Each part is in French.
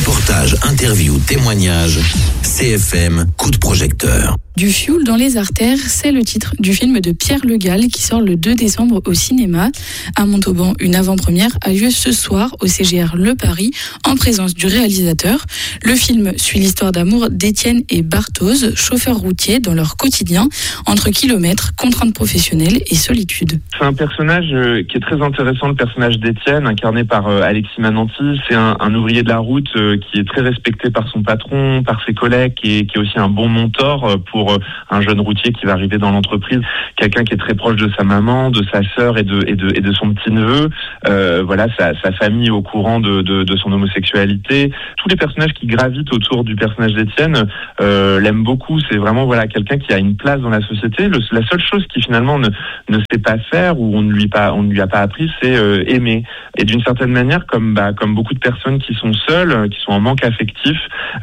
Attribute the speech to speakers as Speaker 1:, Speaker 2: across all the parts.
Speaker 1: Reportages, interviews, témoignages, CFM, coup de projecteur.
Speaker 2: Du fioul dans les artères, c'est le titre du film de Pierre Le Gall qui sort le 2 décembre au cinéma. À Montauban, une avant-première a lieu ce soir au CGR Le Paris en présence du réalisateur. Le film suit l'histoire d'amour d'Étienne et Barthoz, chauffeurs routiers dans leur quotidien, entre kilomètres, contraintes professionnelles et solitude.
Speaker 3: C'est un personnage qui est très intéressant, le personnage d'Étienne, incarné par Alexis Mananti. C'est un ouvrier de la route qui est très respecté par son patron, par ses collègues, qui est aussi un bon mentor pour un jeune routier qui va arriver dans l'entreprise, quelqu'un qui est très proche de sa maman, de sa sœur et de son petit-neveu. Voilà, sa famille au courant de son homosexualité. Tous les personnages qui gravitent autour du personnage d'Étienne l'aiment beaucoup. C'est vraiment quelqu'un qui a une place dans la société. La seule chose qui finalement ne sait pas faire ou on ne lui a pas appris, c'est aimer. Et d'une certaine manière, comme beaucoup de personnes qui sont seules, qui sont en manque affectif,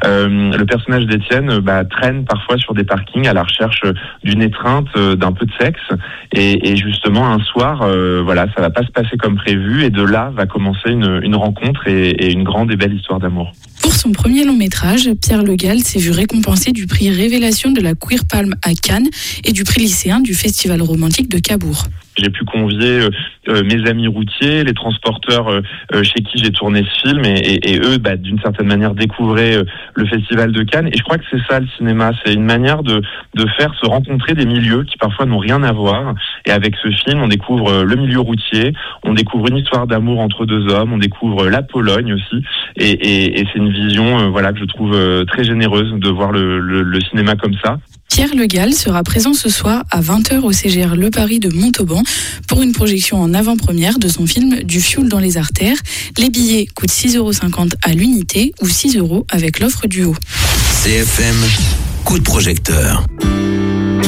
Speaker 3: le personnage d'Étienne traîne parfois sur des parkings à la recherche d'une étreinte, d'un peu de sexe. Et justement, un soir, ça va pas se passer comme prévu. Et de là va commencer une rencontre et une grande et belle histoire d'amour.
Speaker 2: Pour son premier long métrage, Pierre Le Gall s'est vu récompensé du prix Révélation de la Queer Palm à Cannes et du prix lycéen du Festival romantique de Cabourg.
Speaker 3: J'ai pu convier mes amis routiers, les transporteurs chez qui j'ai tourné ce film et eux, d'une certaine manière, découvraient le Festival de Cannes. Et je crois que c'est ça le cinéma, c'est une manière de faire se rencontrer des milieux qui parfois n'ont rien à voir. Et avec ce film, on découvre le milieu routier, on découvre une histoire d'amour entre deux hommes, on découvre la Pologne aussi. Et c'est une vision que je trouve très généreuse de voir le cinéma comme ça.
Speaker 2: Pierre Le Gall sera présent ce soir à 20h au CGR Le Paris de Montauban pour une projection en avant-première de son film Du fioul dans les artères. Les billets coûtent 6,50€ à l'unité ou 6€ avec l'offre duo.
Speaker 1: CFM, coup de projecteur.